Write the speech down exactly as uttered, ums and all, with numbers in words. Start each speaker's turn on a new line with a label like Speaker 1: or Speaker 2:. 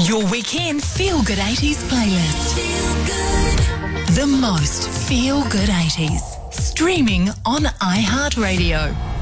Speaker 1: Your weekend Feel Good eighties playlist. The most Feel Good eighties. Streaming on iHeartRadio.